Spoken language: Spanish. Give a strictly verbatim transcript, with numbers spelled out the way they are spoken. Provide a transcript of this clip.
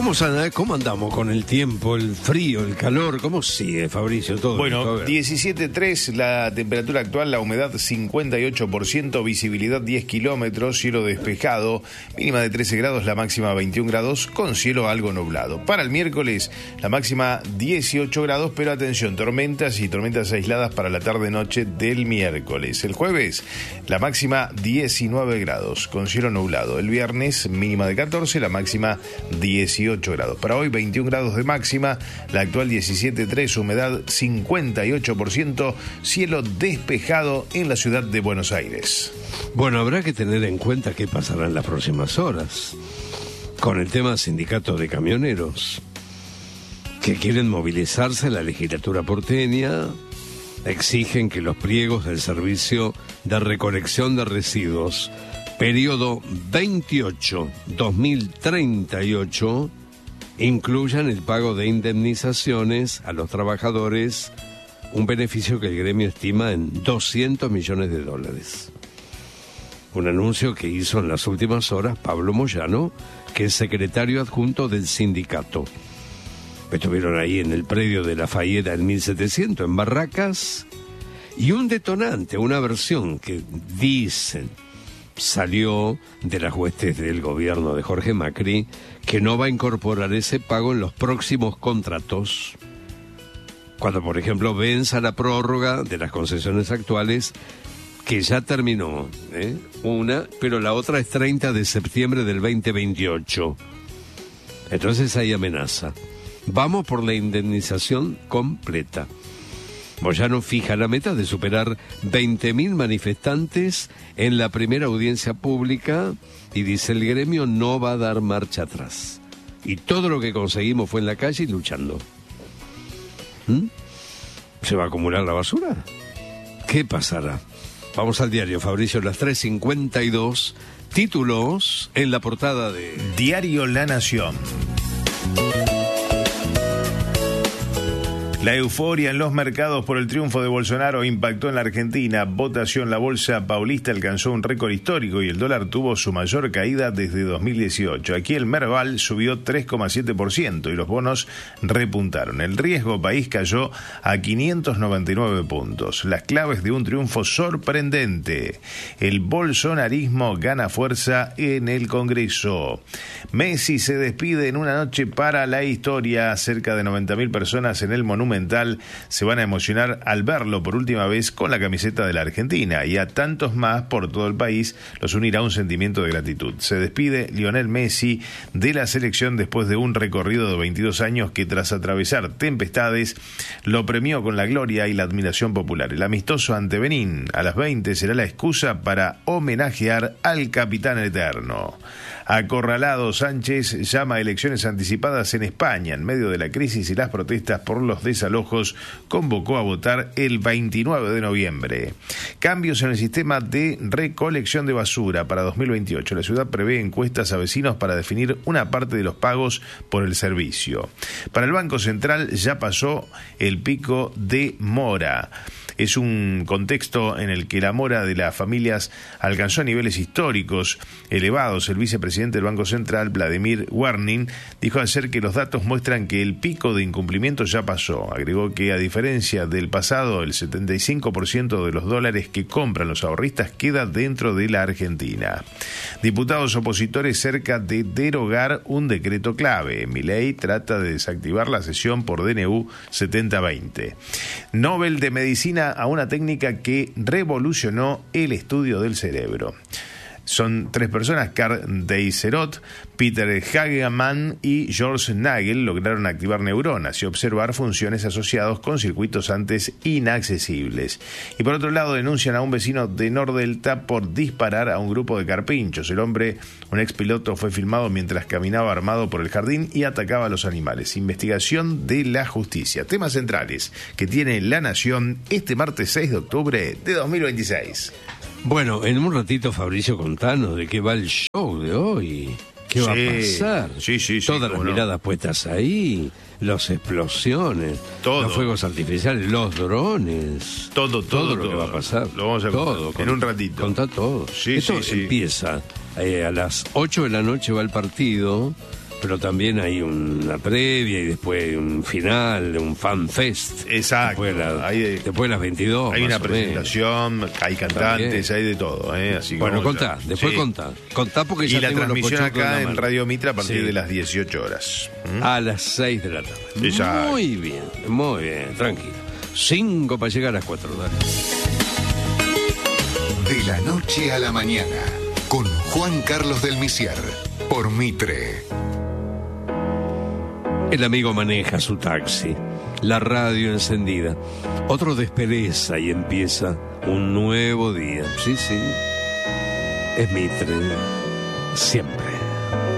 ¿Cómo, ¿Cómo andamos con el tiempo, el frío, el calor? ¿Cómo sigue, Fabricio? Todo bueno, diecisiete punto tres la temperatura actual, la humedad cincuenta y ocho por ciento, visibilidad diez kilómetros, cielo despejado, mínima de trece grados, la máxima veintiún grados, con cielo algo nublado. Para el miércoles, la máxima dieciocho grados, pero atención, tormentas y tormentas aisladas para la tarde-noche del miércoles. El jueves, la máxima diecinueve grados, con cielo nublado. El viernes, mínima de catorce, la máxima dieciocho grados. Para hoy veintiún grados de máxima, la actual diecisiete punto tres, humedad cincuenta y ocho por ciento, cielo despejado en la ciudad de Buenos Aires. Bueno, habrá que tener en cuenta qué pasará en las próximas horas con el tema sindicato de camioneros que quieren movilizarse en la legislatura porteña. Exigen que los pliegos del servicio de recolección de residuos periodo veintiocho dos mil treinta y ocho incluyan el pago de indemnizaciones a los trabajadores, un beneficio que el gremio estima en doscientos millones de dólares. Un anuncio que hizo en las últimas horas Pablo Moyano, que es secretario adjunto del sindicato. Estuvieron ahí en el predio de La Fayeda en mil setecientos, en Barracas, y un detonante, una versión que dicen salió de las huestes del gobierno de Jorge Macri, que no va a incorporar ese pago en los próximos contratos. Cuando, por ejemplo, venza la prórroga de las concesiones actuales, que ya terminó, ¿eh? una, pero la otra es treinta de septiembre del veinte veintiocho. Entonces hay amenaza. Vamos por la indemnización completa. Moyano fija la meta de superar veinte mil manifestantes en la primera audiencia pública y dice el gremio no va a dar marcha atrás. Y todo lo que conseguimos fue en la calle y luchando. ¿Mm? ¿Se va a acumular la basura? ¿Qué pasará? Vamos al diario, Fabricio, las tres cincuenta y dos. Títulos en la portada de Diario La Nación. La euforia en los mercados por el triunfo de Bolsonaro impactó en la Argentina. Votación, la bolsa paulista alcanzó un récord histórico y el dólar tuvo su mayor caída desde dos mil dieciocho. Aquí el Merval subió tres coma siete por ciento y los bonos repuntaron. El riesgo país cayó a quinientos noventa y nueve puntos. Las claves de un triunfo sorprendente. El bolsonarismo gana fuerza en el Congreso. Messi se despide en una noche para la historia. Cerca de noventa mil personas en el Monumental se van a emocionar al verlo por última vez con la camiseta de la Argentina, y a tantos más por todo el país los unirá un sentimiento de gratitud. Se despide Lionel Messi de la selección después de un recorrido de veintidós años que, tras atravesar tempestades, lo premió con la gloria y la admiración popular. El amistoso ante Benín a las veinte será la excusa para homenajear al capitán eterno. Acorralado, Sánchez llama a elecciones anticipadas en España. En medio de la crisis y las protestas por los desalojos, convocó a votar el veintinueve de noviembre. Cambios en el sistema de recolección de basura para dos mil veintiocho. La ciudad prevé encuestas a vecinos para definir una parte de los pagos por el servicio. Para el Banco Central ya pasó el pico de mora. Es un contexto en el que la mora de las familias alcanzó niveles históricos elevados. El vicepresidente del Banco Central, Vladimir Warnin, dijo ayer que los datos muestran que el pico de incumplimiento ya pasó. Agregó que, a diferencia del pasado, el setenta y cinco por ciento de los dólares que compran los ahorristas queda dentro de la Argentina. Diputados opositores cerca de derogar un decreto clave. Milei trata de desactivar la sesión por D N U setenta veinte. Nobel de Medicina a una técnica que revolucionó el estudio del cerebro. Son tres personas, Karl Deiserot, Peter Hagemann y George Nagel, lograron activar neuronas y observar funciones asociadas con circuitos antes inaccesibles. Y por otro lado, denuncian a un vecino de Nordelta por disparar a un grupo de carpinchos. El hombre, un expiloto, fue filmado mientras caminaba armado por el jardín y atacaba a los animales. Investigación de la justicia. Temas centrales que tiene La Nación este martes seis de octubre de dos mil veintiséis. Bueno, en un ratito, Fabricio, contanos de qué va el show de hoy. ¿Qué sí, va a pasar? Sí, sí, sí. Todas las no. miradas puestas ahí, las explosiones, todo. Los fuegos artificiales, los drones. Todo, todo, todo lo todo. que va a pasar. Lo vamos a todo, contar en un ratito. Contá todo. Sí, Esto sí, sí. empieza eh, a las ocho de la noche va el partido pero también hay una previa y después un final, un fan fest. Exacto. Después, la, hay de, después las veintidós. Hay una presentación, menos. Hay cantantes, también. Hay de todo. ¿eh? Así bueno, contá, ya. después sí. contá. Contá porque ya y la tengo transmisión los acá en Radio Mitra a partir sí. de las dieciocho horas. ¿Mm? A las seis de la tarde. Exacto. Muy bien, muy bien, tranquilo. Cinco para llegar a las cuatro. Dale. De la noche a la mañana, con Juan Carlos del Misier, por Mitre. El amigo maneja su taxi, la radio encendida. Otro despereza y empieza un nuevo día. Sí, sí. Es Mitre. Siempre.